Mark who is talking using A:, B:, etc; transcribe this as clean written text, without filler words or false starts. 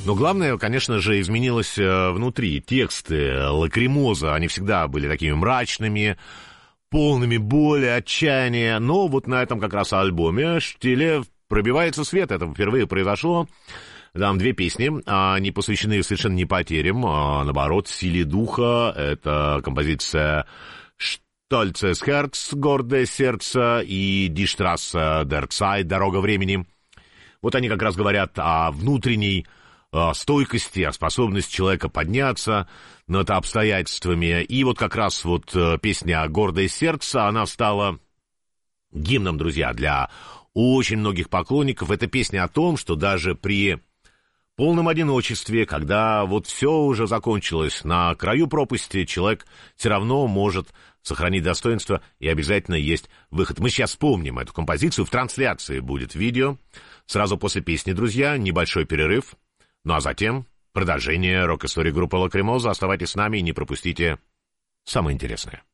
A: Но главное, конечно же, изменилось внутри. Тексты Лакримоза, они всегда были такими мрачными, полными боли, отчаяния. Но вот на этом как раз альбоме «Штиле» пробивается свет. Это впервые произошло. Там 2 песни, они посвящены совершенно не потерям, а наоборот, силе духа. Это композиция «Stolzes Herz», «Гордое сердце» и «Die Straße der Zeit», «Дорога времени». Вот они как раз говорят о внутренней стойкости, о способности человека подняться над обстоятельствами. И вот как раз вот песня «Гордое сердце», она стала гимном, друзья, для очень многих поклонников. Это песня о том, что даже при полном одиночестве, когда вот все уже закончилось, на краю пропасти, человек все равно может сохранить достоинство, и обязательно есть выход. Мы сейчас вспомним эту композицию, в трансляции будет видео. Сразу после песни, друзья, небольшой перерыв. Ну а затем продолжение рок-истории группы Лакримоза. Оставайтесь с нами и не пропустите самое интересное.